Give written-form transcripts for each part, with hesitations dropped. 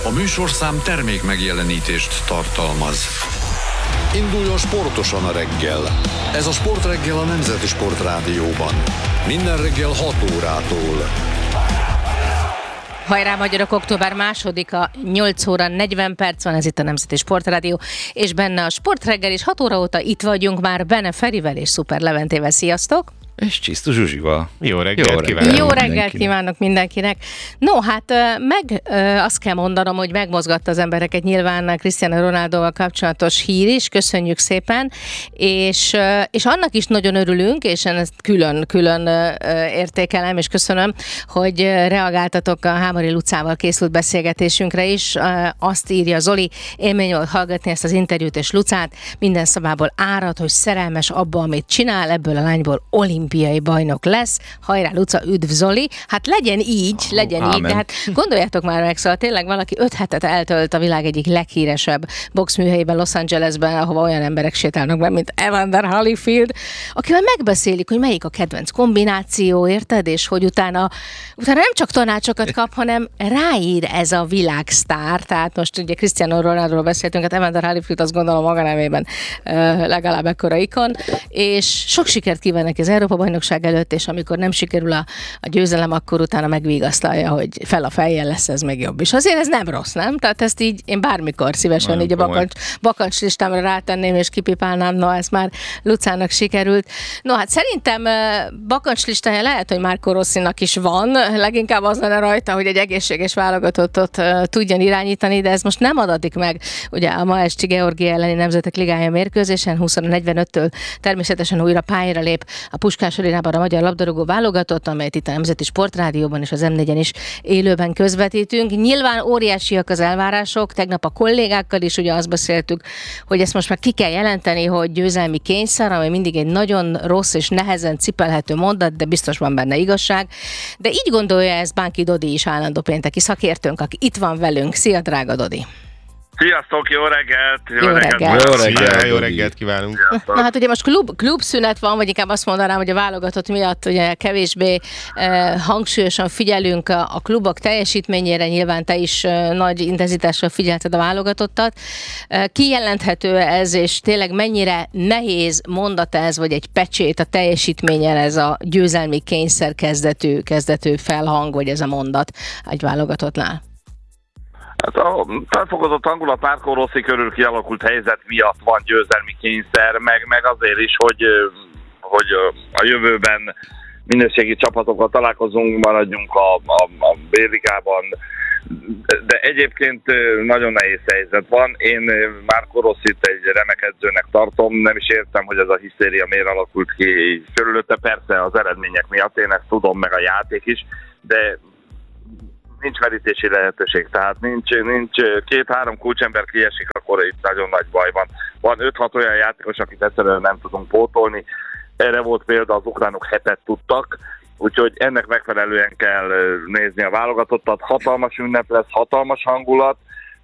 A műsorszám termék megjelenítést tartalmaz. Induljon sportosan a reggel. Ez a Sportreggel a Nemzeti Sportrádióban. Minden reggel 6 órától. Hajrá magyarok, október 2-a, 8 óra 40 perc van, ez itt a Nemzeti Sportrádió, és benne a Sportreggel is 6 óra óta itt vagyunk már Bene Ferivel és Szuper Leventével. Sziasztok! És Csisztus Zsuzsival. Jó reggelt kívánok! Jó reggelt kívánok mindenkinek! No, hát azt kell mondanom, hogy megmozgatta az embereket nyilván Cristiano Ronaldoval kapcsolatos hír is, köszönjük szépen, és annak is nagyon örülünk, és ezt külön értékelem, és köszönöm, hogy reagáltatok a Hámori Lucával készült beszélgetésünkre is. Azt írja Zoli, élmény volt hallgatni ezt az interjút és Lucát, minden szavában árad, hogy szerelmes abba, amit csinál, ebből a lányból olimpiai bajnok lesz. Hajrá Luca, üdv Zoli. Hát legyen így, de hát gondoljátok már meg, szóval tényleg valaki 5 hetet eltölt a világ egyik leghíresebb boxműhelyében, Los Angelesben, ahova olyan emberek sétálnak be, mint Evander Holyfield, akivel megbeszélik, hogy melyik a kedvenc kombináció, érted? És hogy utána nem csak tanácsokat kap, hanem ráír ez a világsztár. Tehát most ugye Cristiano Ronaldoról beszéltünk, hát Evander Holyfield azt gondolom maga nevében legalább ekkora ikon, és sok sikert kíván neki az Európa-bajnokság előtt, és amikor nem sikerül a győzelem, akkor utána megvigasztalja, hogy fel a fejjel lesz ez meg jobb is. Azért ez nem rossz, nem? Tehát ezt így én bármikor szívesen nagyon így a bakancs listámra rátenném, és kipipálnám, no, ez már Lucának sikerült. No, hát szerintem bakancs listája lehet, hogy Marco Rossinak is van, leginkább az lenne rajta, hogy egy egészséges válogatottat tudjon irányítani, de ez most nem adatik meg. Ugye a ma esti Georgia elleni Nemzetek Ligája mérkőzésen 20:45-től természetesen újra pályára lép a Puskás Arénában a magyar labdarúgó válogatott, amelyet itt a Nemzeti Sportrádióban és az M4-en is élőben közvetítünk. Nyilván óriásiak az elvárások, tegnap a kollégákkal is ugye azt beszéltük, hogy ezt most már ki kell jelenteni, hogy győzelmi kényszer, ami mindig egy nagyon rossz és nehezen cipelhető mondat, de biztos van benne igazság. De így gondolja ezt Bánki Dodi is, állandó pénteki szakértőnk, aki itt van velünk. Szia, drága Dodi! Sziasztok, jó reggelt! Jó reggelt kívánunk! Sziasztok. Na hát ugye most klubszünet van, vagy inkább azt mondanám, hogy a válogatott miatt ugye kevésbé hangsúlyosan figyelünk a klubok teljesítményére, nyilván te is nagy intenzitással figyelted a válogatottat. Kijelenthető ez, és tényleg mennyire nehéz mondat ez, vagy egy pecsét a teljesítményen ez a győzelmi kényszer kezdetű felhang, vagy ez a mondat egy válogatottnál? Hát a felfokozott hangulat Marco Rossi körül kialakult helyzet miatt van győzelmi kényszer, meg azért is, hogy a jövőben minőségi csapatokkal találkozunk, maradjunk a B-ligában, de egyébként nagyon nehéz helyzet van. Én Marco Rossit egy remek edzőnek tartom, nem is értem, hogy ez a hisztéria miért alakult ki körülötte, persze az eredmények miatt, én ezt tudom, meg a játék is, de nincs merítési lehetőség, tehát nincs 2-3 kulcsember kiesik, akkor itt nagyon nagy baj van. Van 5-6 olyan játékos, akit egyszerűen nem tudunk pótolni. Erre volt példa, az ukránok 7-et tudtak, úgyhogy ennek megfelelően kell nézni a válogatottat. Hatalmas ünnep lesz, hatalmas hangulat,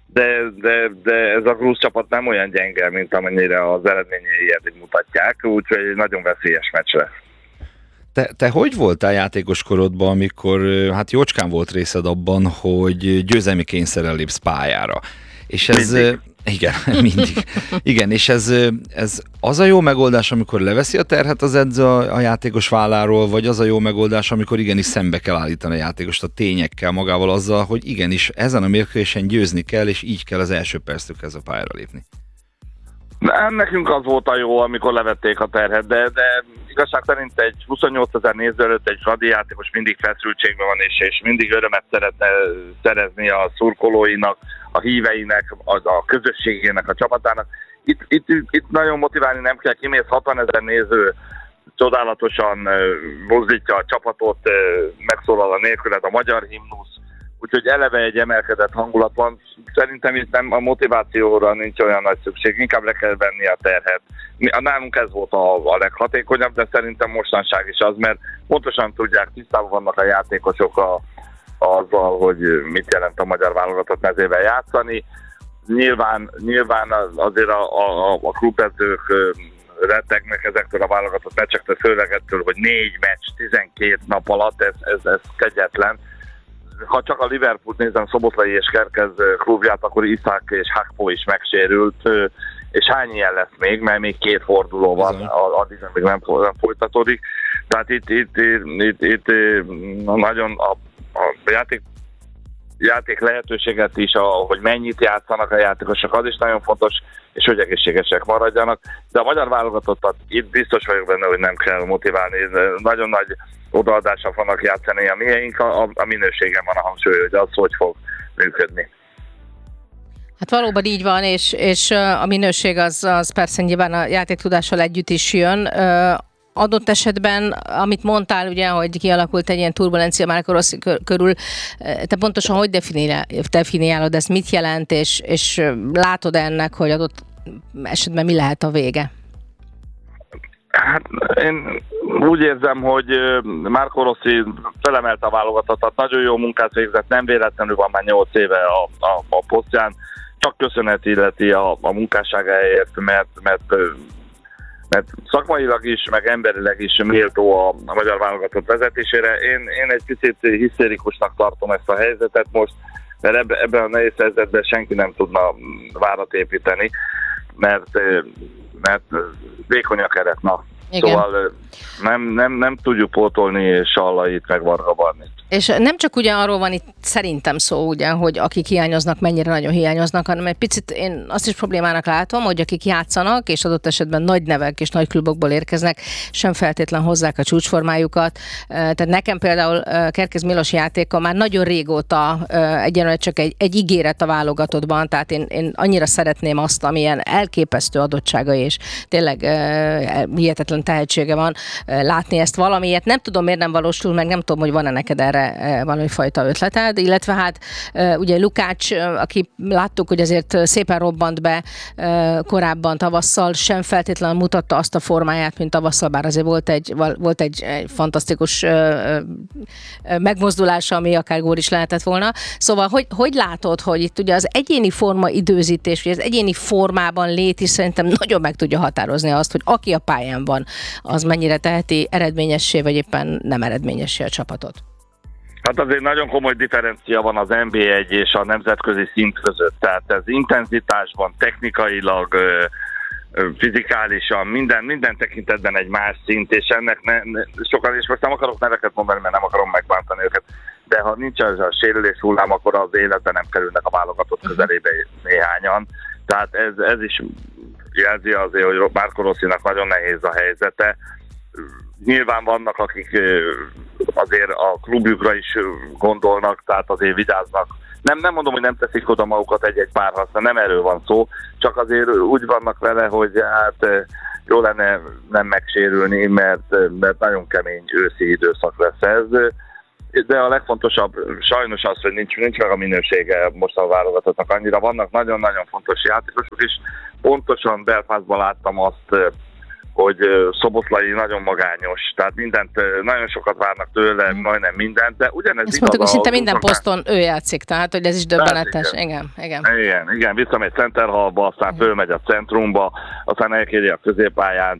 de ez a grúz csapat nem olyan gyenge, mint amennyire az eredményei eddig mutatják, úgyhogy egy nagyon veszélyes meccs lesz. Te hogy voltál játékos korodban, amikor hát jócskán volt részed abban, hogy győzelmi kényszerrel lépsz pályára? És ez... Mindig. Igen, mindig. Igen, és ez az a jó megoldás, amikor leveszi a terhet az edző a játékos válláról, vagy az a jó megoldás, amikor igenis szembe kell állítani a játékost a tényekkel, magával azzal, hogy igenis ezen a mérkőzésen győzni kell, és így kell az első perctől kezdve pályára lépni? Nekünk az volt a jó, amikor levették a terhet, de igazság szerint egy 28 000 néző előtt egy fradi játékos mindig feszültségben van, és mindig örömet szeretne szerezni a szurkolóinak, a híveinek, a közösségének, a csapatának. Itt nagyon motiválni nem kell, kimész 60 000 néző, csodálatosan mozdítja a csapatot, megszólal a nélküled a magyar himnusz, úgyhogy eleve egy emelkedett hangulat van. Szerintem itt nem, a motivációra nincs olyan nagy szükség, inkább le kell venni a terhet. Nálunk ez volt a leghatékonyabb, de szerintem mostanság is az, mert pontosan tudják, tisztában vannak a játékosok azzal, hogy mit jelent a magyar válogatott mezével játszani. Nyilván azért a klubedzők rettegnek ezektől a válogatott meccsektől, főleg ettől, hogy 4 meccs 12 nap alatt, ez kegyetlen. ha csak a Liverpoolt nézem, Szoboszlai és Kerkez klubját, akkor Iszák és Hakpo is megsérült, és hány ilyen lesz még, mert még 2 forduló van, addig még nem folytatódik. Tehát itt nagyon a játék lehetőséget is, hogy mennyit játszanak a játékosok, az is nagyon fontos, és hogy egészségesek maradjanak. De a magyar válogatottat itt biztos vagyok benne, hogy nem kell motiválni. Nagyon nagy odaadással fognak játszani a mieink, a minőségen van a hangsúly, hogy az hogy fog működni. Hát valóban így van, és a minőség az persze nyilván a játéktudással együtt is jön. Adott esetben, amit mondtál, ugye, hogy kialakult egy ilyen turbulencia Marco Rossi körül, te pontosan hogy definiálod ezt, mit jelent, és látod ennek, hogy adott esetben mi lehet a vége? Hát én úgy érzem, hogy Marco Rossi felemelte a válogatottat, nagyon jó munkát végzett, nem véletlenül van már 8 éve a posztján, csak köszönet illeti a munkásságáért, mert szakmailag is, meg emberileg is méltó a magyar válogatott vezetésére. Én egy picit hisztérikusnak tartom ezt a helyzetet most, mert ebben a nehéz helyzetben senki nem tudna várat építeni, mert vékony a keret, na. Igen. Szóval nem tudjuk pótolni Sallait meg Varga Barnit. És nem csak ugye arról van itt szerintem szó, ugye, hogy akik hiányoznak, mennyire nagyon hiányoznak, hanem egy picit én azt is problémának látom, hogy akik játszanak, és adott esetben nagy nevek és nagy klubokból érkeznek, sem feltétlen hozzák a csúcsformájukat. Tehát nekem például Kerkez Milos játéka már nagyon régóta egyenlően csak egy ígéret a válogatottban, tehát én annyira szeretném azt, amilyen elképesztő adottsága és tényleg hihetetlen tehetsége van, látni ezt valamiért. Nem tudom, miért nem valósul meg, nem tudom, hogy van-e neked erre valami fajta ötleted, illetve hát ugye Lukács, aki láttuk, hogy azért szépen robbant be korábban tavasszal, sem feltétlenül mutatta azt a formáját, mint tavasszal, bár azért volt egy fantasztikus megmozdulása, ami akár gól is lehetett volna. Szóval hogy látod, hogy itt ugye az egyéni forma időzítés, vagy az egyéni formában lét is szerintem nagyon meg tudja határozni azt, hogy aki a pályán van, az mennyire teheti eredményessé, vagy éppen nem eredményessé a csapatot? Hát azért nagyon komoly differencia van az NB1 és a nemzetközi szint között. Tehát ez intenzitásban, technikailag, fizikálisan, minden tekintetben egy más szint, és ennek sokan, és most nem akarok neveket mondani, mert nem akarom megbántani őket, de ha nincs az a sérülés hullám, akkor az életben nem kerülnek a válogatott közelébe néhányan. Tehát ez is jelzi azért, hogy Marco Rossinak nagyon nehéz a helyzete. Nyilván vannak, akik azért a klubjukra is gondolnak, tehát azért vigyáznak. Nem mondom, hogy nem teszik oda magukat egy-egy párharcra, nem erről van szó, csak azért úgy vannak vele, hogy hát jó lenne nem megsérülni, mert nagyon kemény őszi időszak lesz ez. De a legfontosabb sajnos az, hogy nincs meg a minősége most a válogatottnak annyira. Vannak nagyon-nagyon fontos játékosok is. Pontosan Belfastban láttam azt, hogy Szoboszlai nagyon magányos, tehát mindent, nagyon sokat várnak tőle, majdnem mindent, de ugyanez igaz. Mondtuk, hogy szinte minden poszton ő játszik, tehát hogy ez is döbbenetes. Igen, visszamegy centerhallba, aztán fölmegy a centrumba, aztán elkéri a középpályán.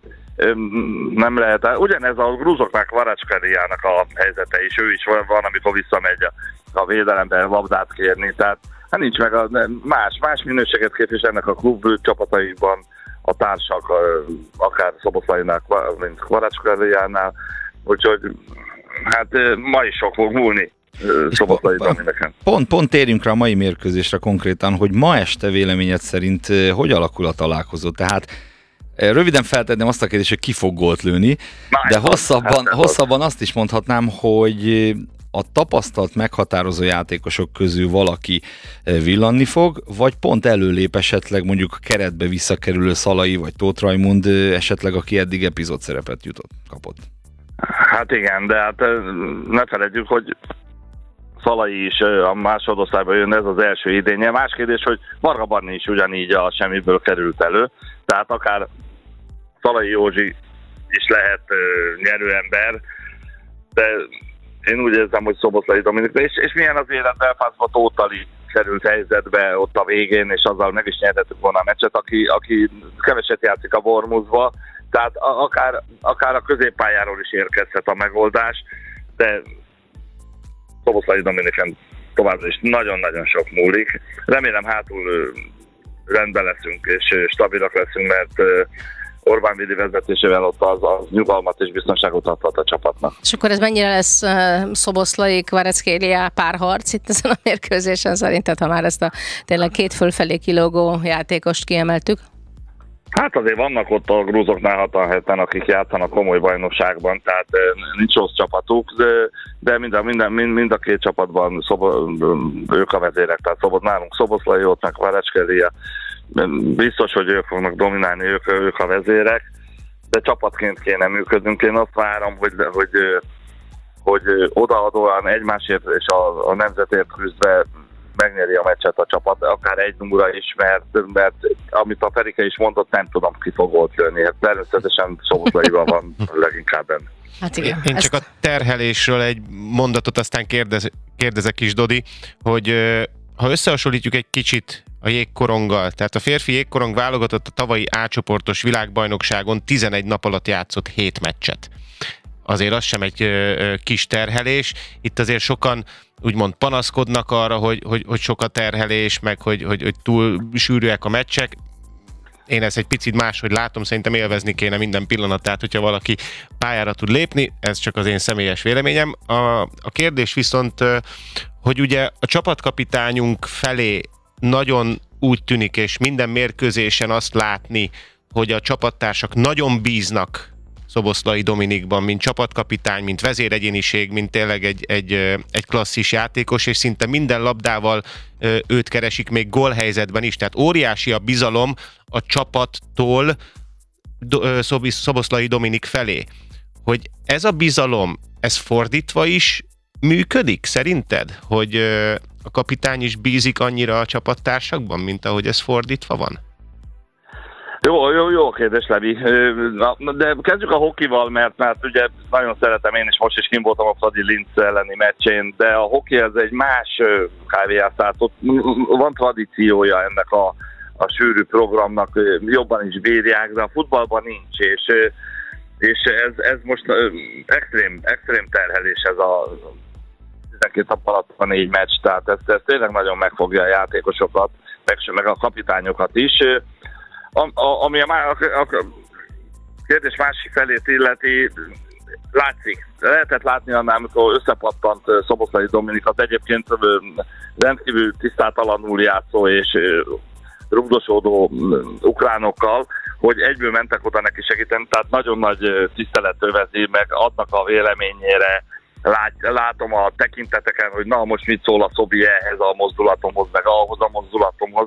Nem lehet, ugyanez a grúzoknak, Kvaratskhelia-nak a helyzete is, ő is van, amikor visszamegy a védelembe labdát kérni, tehát hát nincs meg más minőséget képviselnek a klub csapataikban a társak, akár Szoboszlainál, mint Kvaratskhelia-nál, úgyhogy hát ma is sok fog múlni Szoboszlai Dominikán. Pont térjünk rá a mai mérkőzésre konkrétan, hogy ma este véleményed szerint hogy alakul a találkozó? Tehát röviden feltenném azt a kérdést, hogy ki fog gólt lőni, de hosszabban azt is mondhatnám, hogy a tapasztalt meghatározó játékosok közül valaki villanni fog, vagy pont előlép esetleg mondjuk a keretbe visszakerülő Szalai vagy Tóth Rajmund esetleg, aki eddig epizódszerepet kapott. Hát igen, de hát ne feledjük, hogy Szalai is a másodosztályba jön, ez az első idénye. Más kérdés, hogy Varga Barni is ugyanígy a semmiből került elő, tehát akár Szalai Józsi is lehet nyerőember, de én úgy érzem, hogy Szoboszlai Dominika, és milyen az élet Belfastba Tótali került helyzetbe ott a végén, és azzal meg is nyerhetük volna a meccset, aki keveset játszik a Bournemouthba, tehát akár a középpályáról is érkezhet a megoldás, de Szoboszlai Dominiken továbbra is nagyon-nagyon sok múlik. Remélem hátul rendben leszünk és stabilak leszünk, mert Orbán Vili vezetésével ott az nyugalmat és biztonságot adhat a csapatnak. És akkor ez mennyire lesz Szoboszlai Kvaratskhelia párharc itt ezen a mérkőzésen szerinted, ha már ezt a tényleg két fölfelé kilógó játékost kiemeltük? Hát azért vannak ott a grúzoknál 6-7-en, akik játszanak komoly bajnokságban, tehát nincs rossz csapatuk, de mind a két csapatban ők a vezérek, tehát nálunk Szoboszlai, ott meg Kvaratskhelia. Biztos, hogy ők fognak dominálni, ők a vezérek, de csapatként kéne működnünk. Én azt várom, hogy odaadóan egymásért és a nemzetért küzdve megnyeri a meccset a csapat, akár 1-0 is, mert amit a Ferike is mondott, nem tudom, ki fog volt jönni. Hát természetesen Szoboszlaival van leginkább benne. Hát igen. Én csak a terhelésről egy mondatot, aztán kérdezek is, Dodi, hogy ha összehasonlítjuk egy kicsit a jégkoronggal, tehát a férfi jégkorong válogatott a tavalyi A-csoportos világbajnokságon 11 nap alatt játszott 7 meccset. Azért az sem egy kis terhelés. Itt azért sokan úgymond panaszkodnak arra, hogy sok a terhelés, meg hogy túl sűrűek a meccsek. Én ezt egy picit máshogy látom, szerintem élvezni kéne minden pillanatát, hogyha valaki pályára tud lépni, ez csak az én személyes véleményem. A kérdés viszont, hogy ugye a csapatkapitányunk felé nagyon úgy tűnik, és minden mérkőzésen azt látni, hogy a csapattársak nagyon bíznak Szoboszlai Dominikban, mint csapatkapitány, mint vezéregyéniség, mint tényleg egy klasszis játékos, és szinte minden labdával őt keresik, még gólhelyzetben is. Tehát óriási a bizalom a csapattól Szoboszlai Dominik felé. Hogy ez a bizalom, ez fordítva is működik szerinted? Hogy a kapitány is bízik annyira a csapattársakban, mint ahogy ez fordítva van? Jó kérdés, Levi. De kezdjük a hokival, mert ugye nagyon szeretem, én is most is kint voltam a Fradi Linz elleni meccsén, de a hoki ez egy más kávéjász, tehát ott van tradíciója ennek a sűrű programnak, jobban is bírják, de a futballban nincs, és ez most extrém terhelés ez a 12 nap alatt van 4 meccs, tehát ez tényleg nagyon megfogja a játékosokat, meg a kapitányokat is. Ami a kérdés másik felét illeti, látszik. Lehetett látni annál, amikor összepattant Szoboszlai Dominikat, egyébként rendkívül tisztátalanul játszó és rugdosódó ukránokkal, hogy egyből mentek oda neki segíteni, tehát nagyon nagy tisztelet övezi, meg adnak a véleményére. Látom a tekinteteken, hogy na most mit szól a Szobi ehhez a mozdulatomhoz, meg ahhoz a mozdulatomhoz.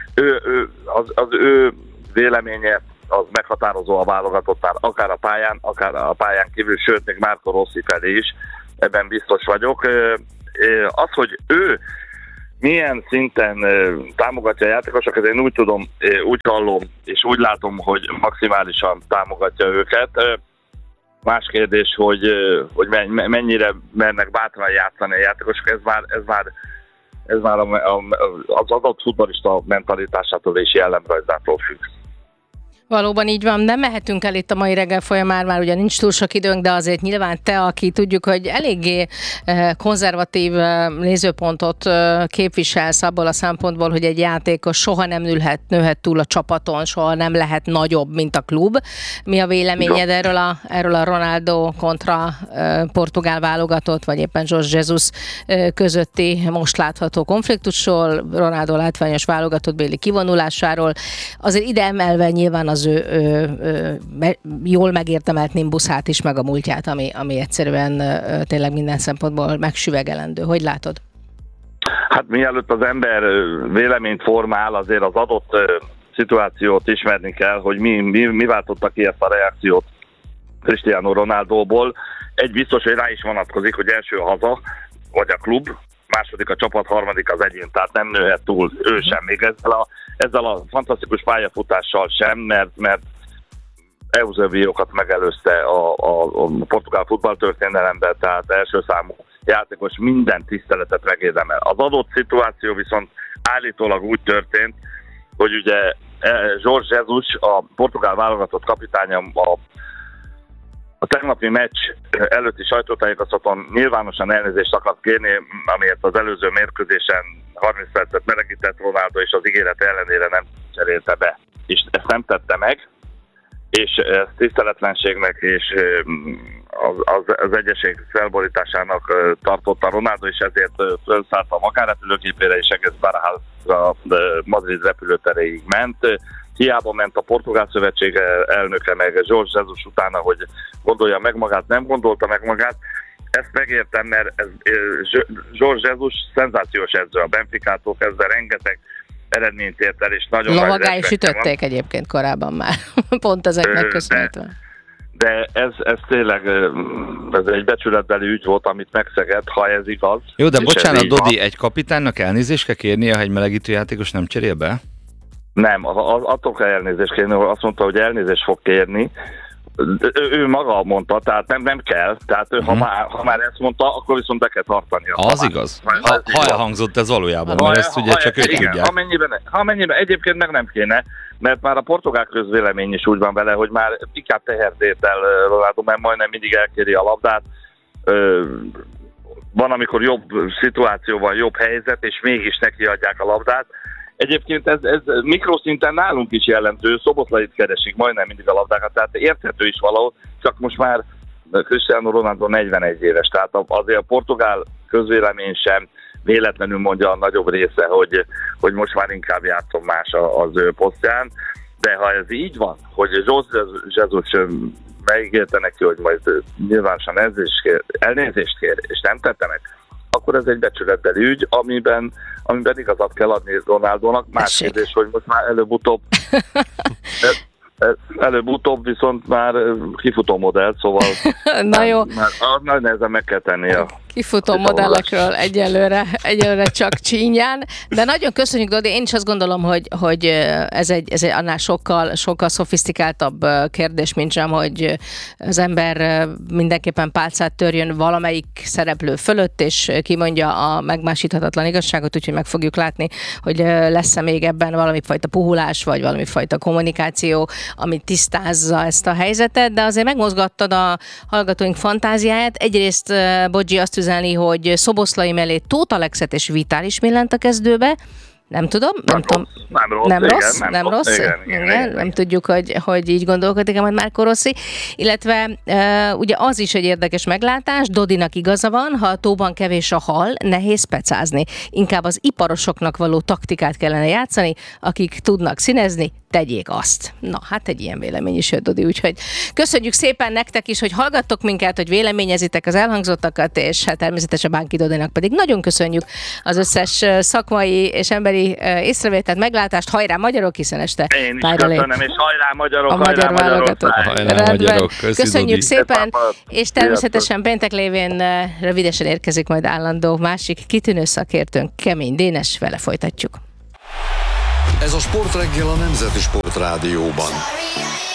Az ő véleménye az meghatározó a válogatottnál, akár a pályán kívül, sőt, még Marco Rossi felé is, ebben biztos vagyok. Az, hogy ő milyen szinten támogatja a játékosokat, én úgy tudom, úgy hallom, és úgy látom, hogy maximálisan támogatja őket. Más kérdés, hogy mennyire mernek bátran játszani a játékosok, ez már az adott futballista mentalitásától és jellemrajzától függ. Valóban így van, nem mehetünk el itt a mai reggel folyamán, már ugye nincs túl sok időnk, de azért nyilván te, aki tudjuk, hogy eléggé konzervatív nézőpontot képviselsz abból a szempontból, hogy egy játékos soha nem nőhet túl a csapaton, soha nem lehet nagyobb, mint a klub. Mi a véleményed erről a Ronaldo kontra portugál válogatott, vagy éppen Jorge Jesus közötti most látható konfliktusról, Ronaldo látványos válogatott-béli kivonulásáról? Azért ide emelve nyilván az ő jól megértemelt nimbuszát is, meg a múltját, ami egyszerűen tényleg minden szempontból megsüvegelendő. Hogy látod? Hát mielőtt az ember véleményt formál, azért az adott szituációt ismerni kell, hogy mi váltotta ki ezt a reakciót Cristiano Ronaldóból. Egy biztos, hogy rá is vonatkozik, hogy első a haza, vagy a klub, második a csapat, harmadik az egyén, tehát nem nőhet túl ő sem. Még ezzel a fantasztikus pályafutással sem, mert Eusebiokat megelőzte a portugál futballtörténelemben, tehát első számú játékos minden tiszteletet megérdemel. Az adott szituáció viszont állítólag úgy történt, hogy ugye Jorge Jesus, a portugál válogatott kapitánya a tegnapi meccs előtti sajtótájékoztatón nyilvánosan elnézést akart kérni, amiért az előző mérkőzésen 30 percet melegített Ronaldo, és az ígéret ellenére nem cserélte be. És ezt nem tette meg, és ez tiszteletlenségnek és az egyesség felborításának tartotta Ronaldo, és ezért felszállt a magánrepülőgépére, és egész Barajas Madrid repülőteréig ment. Hiába ment a Portugál Szövetség elnöke, meg Jorge Jesus utána, hogy gondolja meg magát, nem gondolta meg magát. Ezt megértem, mert Jorge Jesus szenzációs edző, a Benficától kezdve rengeteg eredményt ért el, és nagyon lovagály is ütötték egyébként korábban már, pont ezeknek köszönhetően. De ez tényleg ez egy becsületbeli ügy volt, amit megszegett, ha ez igaz. Jó, de bocsánat, Dodi, egy kapitánynak elnézést kell kérnie, ha egy melegítő játékos nem cserél be? Nem, attól kell elnézést kérni, hogy azt mondta, hogy elnézést fog kérni. Ő maga mondta, tehát nem kell. Tehát ő, ha már ezt mondta, akkor viszont be kell tartani. Az igaz. Ha elhangzott ez valójában, mert ezt ugye csak ők tudják. Amennyiben egyébként meg nem kéne, mert már a portugál közvélemény is úgy van vele, hogy már inkább tehertétel Ronaldo, mert majdnem mindig elkéri a labdát. Van, amikor jobb szituáció van, jobb helyzet, és mégis neki adják a labdát. Egyébként ez mikroszinten nálunk is jellemző, Szoboszlait keresik majdnem mindig a labdákat, tehát érthető is valahol, csak most már Cristiano Ronaldo 41 éves, tehát azért a portugál közvélemény sem véletlenül mondja a nagyobb része, hogy most már inkább játszom más az ő posztján, de ha ez így van, hogy Jesus megígérte neki, hogy majd nyilvánosan elnézést kér, és nem tette meg, akkor ez egy becsületbeli ügy, amiben igazat kell adni Ronaldónak. Más kérdés, hogy most már előbb-utóbb viszont már kifutó modell, szóval na jó. Már nehezen meg kell tenni a kifutó modellekről egyelőre csak csínyán, de nagyon köszönjük, Dodi. Én is azt gondolom, hogy ez egy annál sokkal szofisztikáltabb kérdés, mint sem, hogy az ember mindenképpen pálcát törjön valamelyik szereplő fölött, és kimondja a megmásíthatatlan igazságot, úgyhogy meg fogjuk látni, hogy lesz-e még ebben valami fajta puhulás, vagy valami fajta kommunikáció, ami tisztázza ezt a helyzetet, de azért megmozgattad a hallgatóink fantáziáját. Egyrészt Bodzsi azt üzeni, hogy Szoboszlai mellé Tóth Alexet és Vitális Millent a kezdőbe. Nem tudom. Nem rossz. Igen. Nem tudjuk, hogy így gondolkodik majd Márko Rossi. Illetve ugye az is egy érdekes meglátás, Dodinak igaza van, ha a tóban kevés a hal, nehéz pecázni. Inkább az iparosoknak való taktikát kellene játszani, akik tudnak színezni, tegyék azt. Na, hát egy ilyen vélemény is jött, Dodi, úgyhogy köszönjük szépen nektek is, hogy hallgattok minket, hogy véleményezitek az elhangzottakat, és hát természetesen Bánki Dodinak pedig nagyon köszönjük az összes szakmai és emberi észrevételt, meglátást. Hajrá magyarok, hiszen este én is köszönöm, és hajrá magyarok, a magyar válogatott. Magyarok, köszönjük szépen, és természetesen péntek lévén rövidesen érkezik majd állandó másik kitűnő szakértőnk, Kemény Dénes, vele folytatjuk. Ez a Sportreggel a Nemzeti Sport Rádióban.